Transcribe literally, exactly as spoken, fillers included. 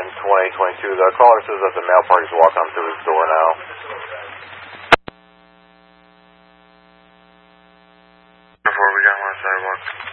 ten twenty twenty-two. The caller says that the mail party's walking through his door now. Before we got on the sidewalk.